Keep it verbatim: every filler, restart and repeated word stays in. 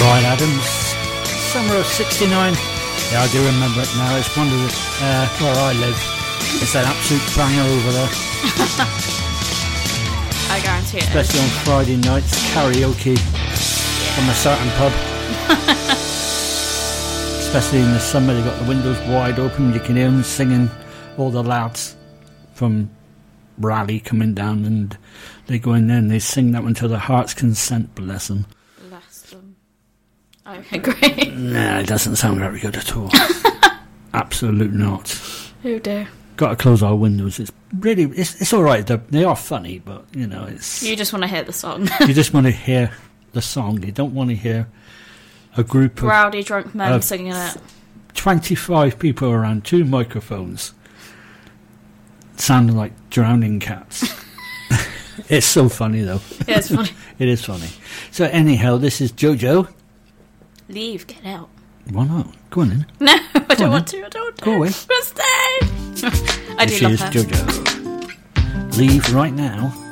Bryan Adams, summer of sixty-nine. Yeah, I do remember it now. It's one of the, uh, where I live. It's an absolute banger over there. I guarantee it Especially is. on Friday nights, karaoke yeah. from a certain pub. Especially in the summer, they've got the windows wide open. You can hear them singing, all the lads from Raleigh coming down, and they go in there and they sing that one to their heart's content, bless them. Bless them. Okay, great. Nah, it doesn't sound very good at all. Absolutely not. Oh dear. Got to close our windows. It's really, it's, it's all right. They're, they are funny, but you know, it's. You just want to hear the song. You just want to hear the song. You don't want to hear a group of rowdy drunk men uh, singing it. Twenty-five people around two microphones, sounding like drowning cats. It's so funny, though. Yeah, it's funny. It is funny. So anyhow, this is JoJo. Leave, get out. Why not? Go on in. No, I Go don't on want then. to. I don't want to. Go away. But stay. I Here do she love is, her. JoJo. Leave right now.